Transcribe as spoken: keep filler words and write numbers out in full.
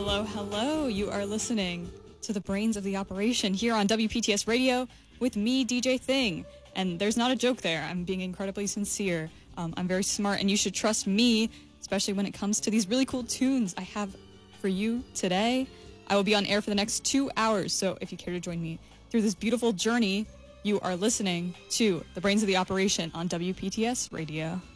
Hello, hello. You are listening to the Brains of the Operation here on W P T S Radio with me, D J Thing. And there's not a joke there. I'm being incredibly sincere. Um, I'm very smart, and you should trust me, especially when it comes to these really cool tunes I have for you today. I will be on air for the next two hours, so if you care to join me through this beautiful journey, you are listening to the Brains of the Operation on W P T S Radio.